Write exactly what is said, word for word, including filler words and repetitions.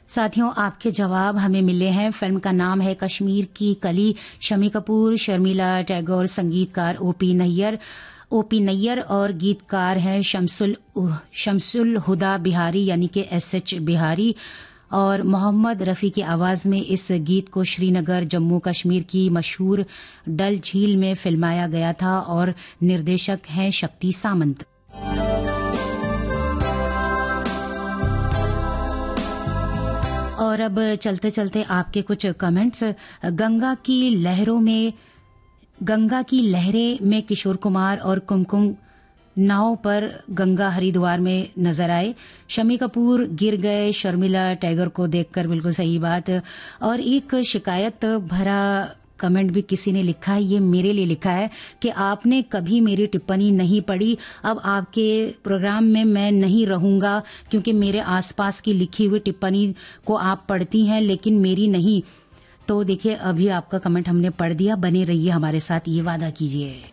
साथियों, आपके जवाब हमें मिले हैं। फिल्म का नाम है कश्मीर की कली। शम्मी कपूर, शर्मिला टैगोर, संगीतकार ओपी नैयर ओपी नैयर और गीतकार हैं शमसुल शमसुल हुदा बिहारी यानी कि एस एच बिहारी। और मोहम्मद रफ़ी की आवाज़ में इस गीत को श्रीनगर जम्मू कश्मीर की मशहूर डल झील में फिल्माया गया था और निर्देशक हैं शक्ति सामंत। और अब चलते चलते आपके कुछ कमेंट्स। गंगा की लहरों में गंगा की लहरें में किशोर कुमार और कुमकुम नाव पर गंगा हरिद्वार में नजर आए। शम्मी कपूर गिर गए शर्मिला टैगोर को देखकर, बिल्कुल सही बात। और एक शिकायत भरा कमेंट भी किसी ने लिखा है, ये मेरे लिए लिखा है कि आपने कभी मेरी टिप्पणी नहीं पढ़ी, अब आपके प्रोग्राम में मैं नहीं रहूंगा क्योंकि मेरे आसपास की लिखी हुई टिप्पणी को आप पढ़ती हैं लेकिन मेरी नहीं। तो देखिए, अभी आपका कमेंट हमने पढ़ दिया। बने रहिए हमारे साथ, ये वादा कीजिए।